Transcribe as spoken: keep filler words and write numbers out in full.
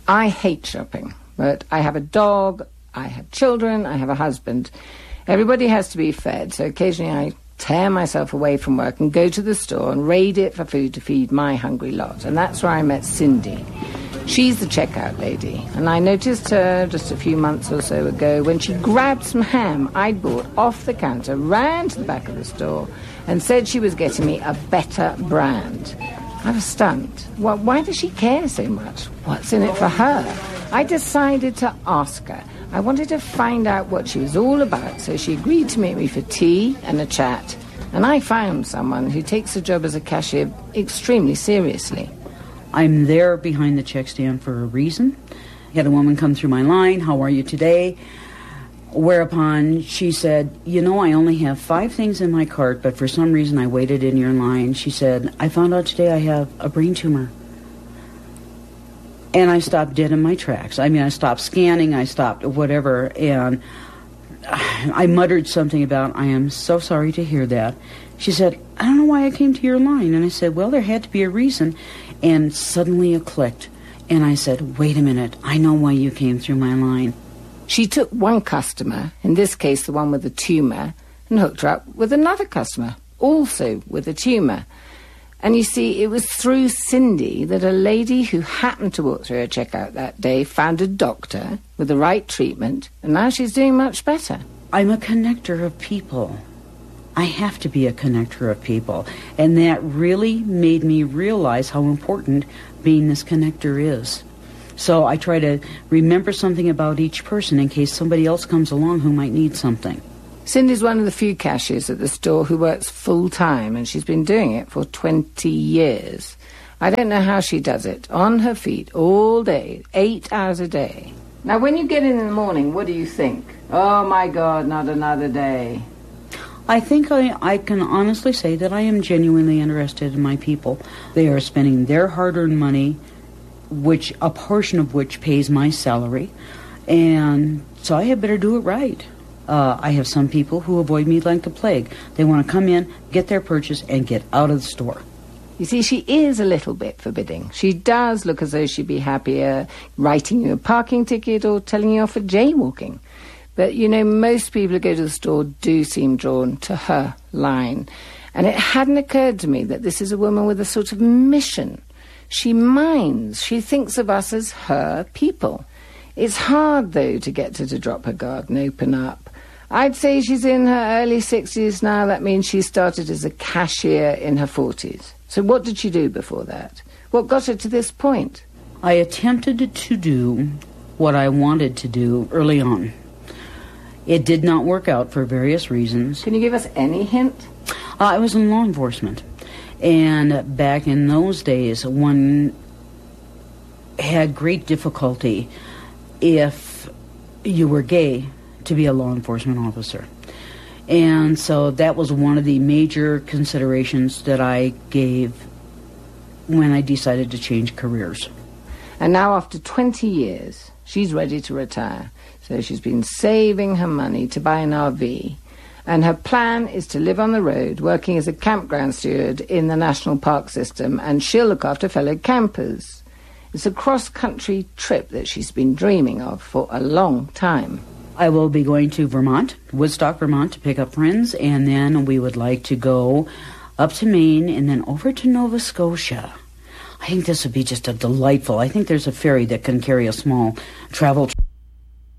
I hate shopping, but I have a dog, I have children, I have a husband. Everybody has to be fed, so occasionally I tear myself away from work and go to the store and raid it for food to feed my hungry lot. And that's where I met Cindy. She's the checkout lady, and I noticed her just a few months or so ago when she grabbed some ham I'd bought off the counter, ran to the back of the store, and said she was getting me a better brand. I was stunned. Well, why does she care so much? What's in it for her? I decided to ask her. I wanted to find out what she was all about, so she agreed to meet me for tea and a chat. And I found someone who takes the job as a cashier extremely seriously. I'm there behind the check stand for a reason. I had a woman come through my line, "How are you today?" Whereupon she said, "You know, I only have five things in my cart, but for some reason I waited in your line." She said, "I found out today I have a brain tumor." And I stopped dead in my tracks. I mean, I stopped scanning, I stopped whatever, and I muttered something about, "I am so sorry to hear that." She said, "I don't know why I came to your line." And I said, "Well, there had to be a reason." And suddenly it clicked. And I said, "Wait a minute, I know why you came through my line." She took one customer, in this case the one with the tumour, and hooked her up with another customer, also with a tumour. And you see, it was through Cindy that a lady who happened to walk through her checkout that day found a doctor with the right treatment, and now she's doing much better. I'm a connector of people. I have to be a connector of people. And that really made me realize how important being this connector is. So I try to remember something about each person in case somebody else comes along who might need something. Cindy's one of the few cashiers at the store who works full-time, and she's been doing it for twenty years. I don't know how she does it. On her feet all day, eight hours a day. Now, when you get in in the morning, what do you think? Oh, my God, not another day. I think I, I can honestly say that I am genuinely interested in my people. They are spending their hard-earned money, which a portion of which pays my salary, and so I had better do it right. Uh, I have some people who avoid me like the plague. They want to come in, get their purchase, and get out of the store. You see, she is a little bit forbidding. She does look as though she'd be happier writing you a parking ticket or telling you off for jaywalking. But, you know, most people who go to the store do seem drawn to her line. And it hadn't occurred to me that this is a woman with a sort of mission. She minds. She thinks of us as her people. It's hard, though, to get her to drop her guard and open up. I'd say she's in her early sixties now. That means she started as a cashier in her forties. So what did she do before that? What got her to this point? I attempted to do what I wanted to do early on. It did not work out for various reasons. Can you give us any hint? Uh, I was in law enforcement. And back in those days, one had great difficulty if you were gay to be a law enforcement officer. And so that was one of the major considerations that I gave when I decided to change careers. And now after twenty years, she's ready to retire. So she's been saving her money to buy an R V. And her plan is to live on the road, working as a campground steward in the national park system, and she'll look after fellow campers. It's a cross-country trip that she's been dreaming of for a long time. I will be going to Vermont, Woodstock, Vermont, to pick up friends, and then we would like to go up to Maine and then over to Nova Scotia. I think this would be just a delightful... I think there's a ferry that can carry a small travel...